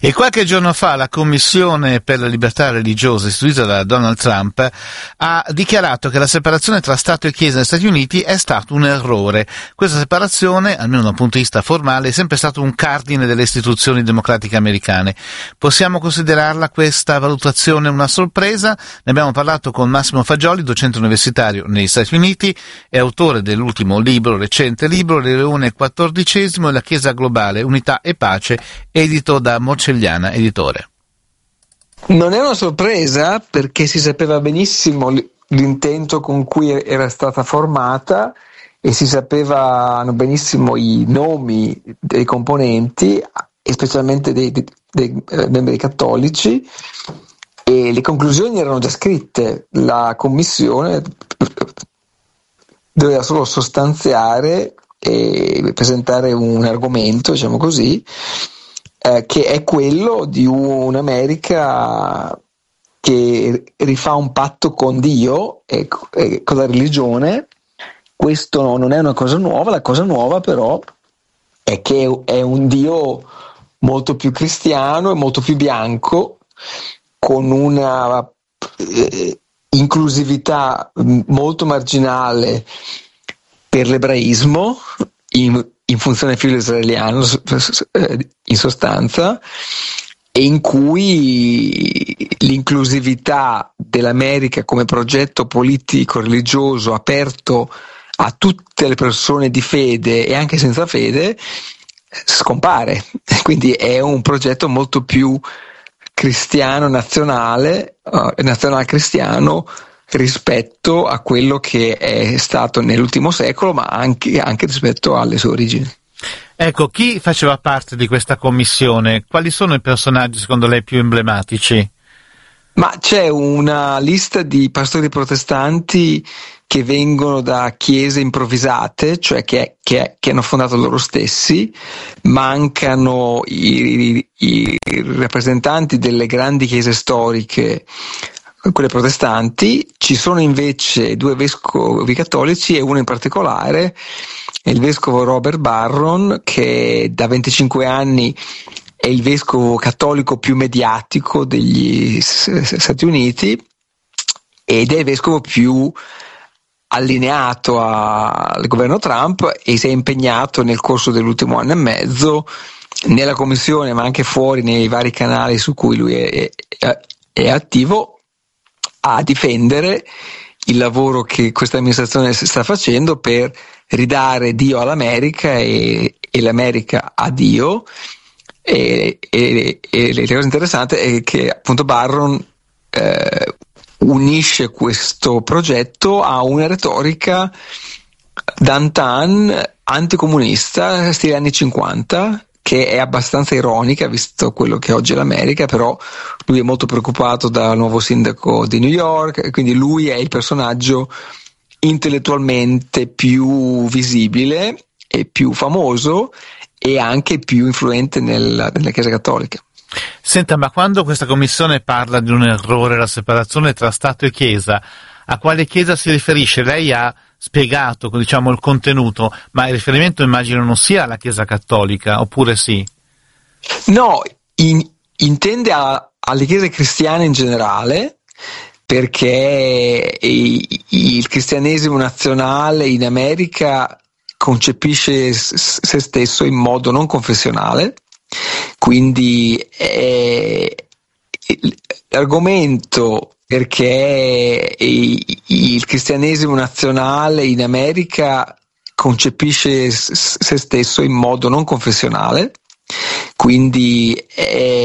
E qualche giorno fa la Commissione per la libertà religiosa istituita da Donald Trump ha dichiarato che la separazione tra Stato e Chiesa negli Stati Uniti è stato un errore. Questa separazione, almeno da un punto di vista formale, è sempre stato un cardine delle istituzioni democratiche americane. Possiamo considerarla questa valutazione una sorpresa? Ne abbiamo parlato con Massimo Fagioli, docente universitario negli Stati Uniti e autore dell'ultimo recente libro, Le Leone XIV e la Chiesa globale, unità e pace, edito da Morcelliana Editore. Non è una sorpresa perché si sapeva benissimo l'intento con cui era stata formata e si sapevano benissimo i nomi dei componenti, e specialmente dei membri cattolici, e le conclusioni erano già scritte. La commissione doveva solo sostanziare e presentare un argomento, diciamo così, che è quello di un'America che rifà un patto con Dio e con la religione. Questo non è una cosa nuova, la cosa nuova però è che è un Dio molto più cristiano e molto più bianco, con una inclusività molto marginale per l'ebraismo, in funzione del figlio israeliano, in sostanza, e in cui l'inclusività dell'America come progetto politico religioso aperto a tutte le persone di fede e anche senza fede scompare. Quindi è un progetto molto più cristiano nazionale cristiano rispetto a quello che è stato nell'ultimo secolo, ma anche rispetto alle sue origini. Ecco, chi faceva parte di questa commissione? Quali sono i personaggi secondo lei più emblematici? Ma c'è una lista di pastori protestanti che vengono da chiese improvvisate, cioè che hanno fondato loro stessi. Mancano i rappresentanti delle grandi chiese storiche, quelle protestanti. Ci sono invece 2 vescovi cattolici e uno in particolare è il vescovo Robert Barron, che da 25 anni è il vescovo cattolico più mediatico degli Stati Uniti ed è il vescovo più allineato al governo Trump, e si è impegnato nel corso dell'ultimo anno e mezzo nella commissione, ma anche fuori nei vari canali su cui lui è attivo, a difendere il lavoro che questa amministrazione sta facendo per ridare Dio all'America e l'America a Dio. E la cosa interessante è che appunto Barron unisce questo progetto a una retorica d'antan anticomunista stile anni 50, che è abbastanza ironica visto quello che oggi è l'America. Però lui è molto preoccupato dal nuovo sindaco di New York, quindi lui è il personaggio intellettualmente più visibile e più famoso e anche più influente nella Chiesa Cattolica. Senta, ma quando questa commissione parla di un errore, la separazione tra Stato e Chiesa, a quale Chiesa si riferisce? Lei ha spiegato, diciamo, il contenuto, ma il riferimento immagino non sia alla Chiesa Cattolica, oppure sì? No, intende alle chiese cristiane in generale, perché il cristianesimo nazionale in America concepisce se stesso in modo non confessionale, quindi l'argomento perché il cristianesimo nazionale in America concepisce se stesso in modo non confessionale, quindi